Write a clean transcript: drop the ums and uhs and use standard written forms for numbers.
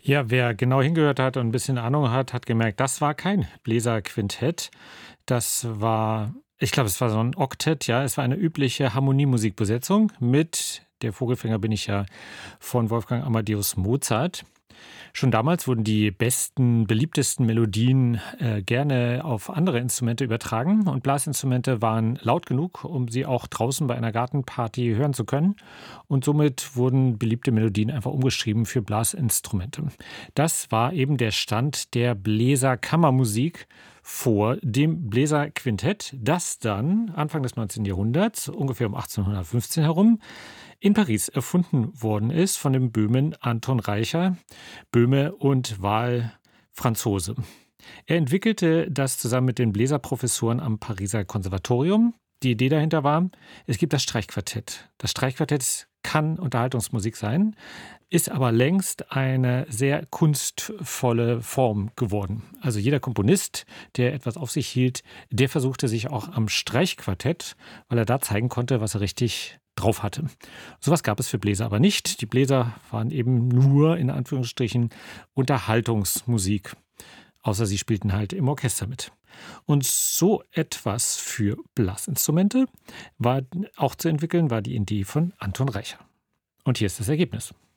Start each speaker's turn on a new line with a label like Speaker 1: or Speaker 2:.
Speaker 1: Ja, wer genau hingehört hat und ein bisschen Ahnung hat, hat gemerkt, das war kein Bläserquintett. Das war ich glaube, es war so ein Oktett, ja. Es war eine übliche Harmoniemusikbesetzung mit „Der Vogelfänger bin ich ja“ von Wolfgang Amadeus Mozart. Schon damals wurden die besten, beliebtesten Melodien, gerne auf andere Instrumente übertragen und Blasinstrumente waren laut genug, um sie auch draußen bei einer Gartenparty hören zu können und somit wurden beliebte Melodien einfach umgeschrieben für Blasinstrumente. Das war eben der Stand der Bläserkammermusik vor dem Bläserquintett, das dann Anfang des 19. Jahrhunderts, ungefähr um 1815 herum, in Paris erfunden worden ist von dem Böhmen Anton Reicher. Böhme und Wahl Franzose. Er entwickelte das zusammen mit den Bläserprofessoren am Pariser Konservatorium. Die Idee dahinter war, es gibt das Streichquartett. Das Streichquartett kann Unterhaltungsmusik sein, ist aber längst eine sehr kunstvolle Form geworden. Also jeder Komponist, der etwas auf sich hielt, der versuchte sich auch am Streichquartett, weil er da zeigen konnte, was er richtig drauf hatte. Sowas gab es für Bläser aber nicht. Die Bläser waren eben nur in Anführungsstrichen Unterhaltungsmusik, außer sie spielten halt im Orchester mit. Und so etwas für Blasinstrumente war auch zu entwickeln, war die Idee von Anton Reicher. Und hier ist das Ergebnis.